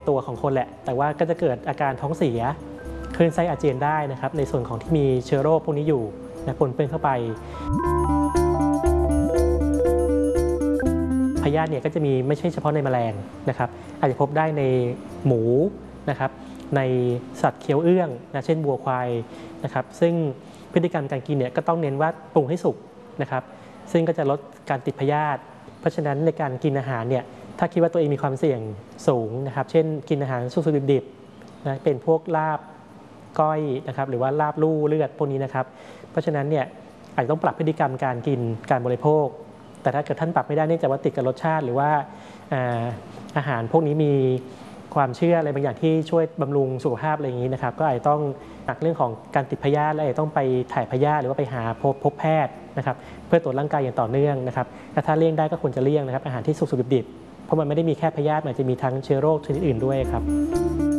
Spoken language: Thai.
ตัวของคนแหละแต่ว่าก็จะเกิดอาการท้องเสียคลื่นไส้อาเจียนได้นะครับในส่วนของที่มีเชื้อโรคพวกนี้อยู่นะปนเปื้อนเข้าไปพยาธิเนี่ยก็จะมีไม่ใช่เฉพาะในแมลงนะครับอาจจะพบได้ในหมูนะครับในสัตว์เคี้ยวเอื้องนะเช่นวัวควายนะครับซึ่งพฤติกรรมการกินเนี่ยก็ต้องเน้นว่าปรุงให้สุกนะครับซึ่งก็จะลดการติดพยาธิเพราะฉะนั้นในการกินอาหารเนี่ยถ้าคิดว่าตัวเองมีความเสี่ยงสูงนะครับเช่นกินอาหารสุกๆดิบๆนะเป็นพวกลาบก้อยนะครับหรือว่าลาบลู่เลือดพวกนี้นะครับเพราะฉะนั้นเนี่ยอาจจะต้องปรับพฤติกรรมการกินการบริโภคแต่ถ้าเกิดท่านปรับไม่ได้เนื่องจากว่าติดกับรสชาติหรือว่าอาหารพวกนี้มีความเชื่ออะไรบางอย่างที่ช่วยบำรุงสุขภาพอะไรอย่างนี้นะครับก็อาจจะต้องหนักเรื่องของการติดพยาธิและอาจจะต้องไปถ่ายพยาธิหรือว่าไปหาพบแพทย์นะครับเพื่อตรวจร่างกายอย่างต่อเนื่องนะครับและถ้าเลี่ยงได้ก็ควรจะเลี่ยงนะครับอาหารที่สุกๆดิบๆเพราะมันไม่ได้มีแค่พยาธิมันจะมีทั้งเชื้อโรคชนิดอื่นด้วยครับ